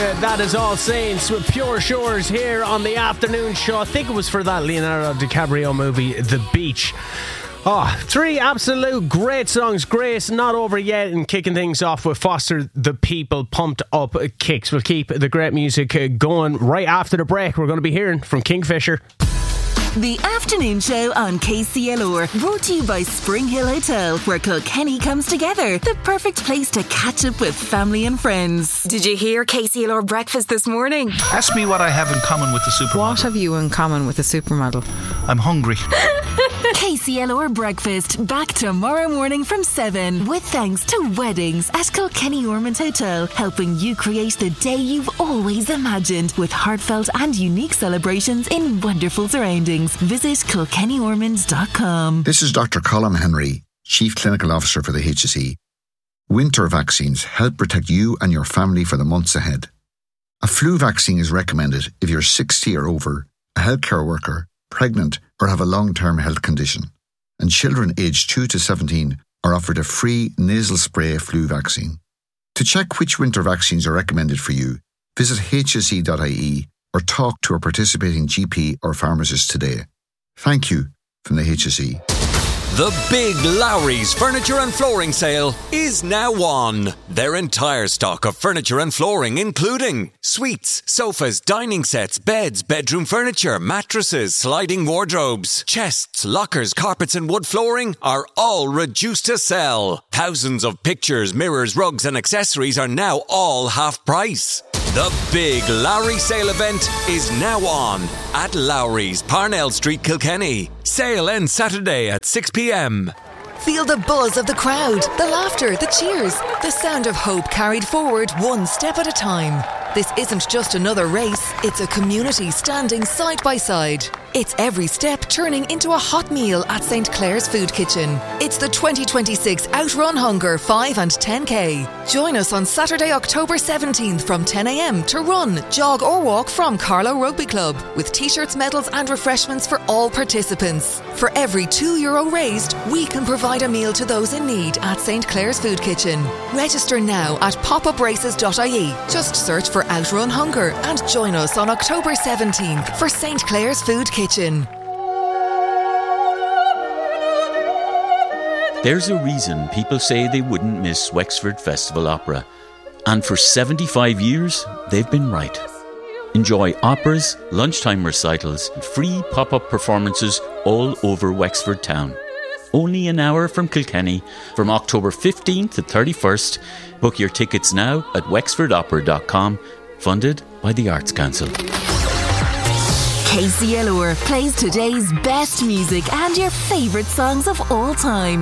That is All Saints with Pure Shores here on the afternoon show. I think it was for that Leonardo DiCaprio movie, The Beach. Oh, three absolute great songs. Grace, Not Over Yet, and kicking things off with Foster the People, Pumped Up Kicks. We'll keep the great music going right after the break. We're going to be hearing from Kingfisher. The afternoon show on KCLR, brought to you by Spring Hill Hotel, where Kilkenny comes together. The perfect place to catch up with family and friends. Did you hear KCLR breakfast this morning? Ask me what I have in common with the supermodel. What have you in common with the supermodel? I'm hungry. KCLR breakfast back tomorrow morning from 7, with thanks to Weddings at Kilkenny Ormond Hotel, helping you create the day you've always imagined with heartfelt and unique celebrations in wonderful surroundings. Visit kilkennyormond.com. This is Dr. Colm Henry, Chief Clinical Officer for the HSE. Winter vaccines help protect you and your family for the months ahead. A flu vaccine is recommended if you're 60 or over, a healthcare worker, pregnant or have a long-term health condition. And children aged 2 to 17 are offered a free nasal spray flu vaccine. To check which winter vaccines are recommended for you, visit hse.ie or talk to a participating GP or pharmacist today. Thank you from the HSE. The Big Lowry's Furniture and Flooring Sale is now on. Their entire stock of furniture and flooring, including suites, sofas, dining sets, beds, bedroom furniture, mattresses, sliding wardrobes, chests, lockers, carpets and wood flooring, are all reduced to sell. Thousands of pictures, mirrors, rugs and accessories are now all half price. The Big Lowry Sale event is now on at Lowry's, Parnell Street, Kilkenny. Sale ends Saturday at 6 p.m. Feel the buzz of the crowd, the laughter, the cheers, the sound of hope carried forward one step at a time. This isn't just another race, it's a community standing side by side. It's every step turning into a hot meal at St. Clair's Food Kitchen. It's the 2026 Outrun Hunger 5 and 10K. Join us on Saturday, October 17th from 10 a.m. to run, jog or walk from Carlow Rugby Club, with t-shirts, medals and refreshments for all participants. For every €2 raised, we can provide a meal to those in need at St. Clair's Food Kitchen. Register now at popupraces.ie. Just search for Outrun Hunger and join us on October 17th for St. Clair's Food Kitchen. There's a reason people say they wouldn't miss Wexford Festival Opera. And for 75 years, they've been right. Enjoy operas, lunchtime recitals, and free pop-up performances all over Wexford town. Only an hour from Kilkenny, from October 15th to 31st. Book your tickets now at wexfordopera.com, funded by the Arts Council. KCLR plays today's best music and your favourite songs of all time.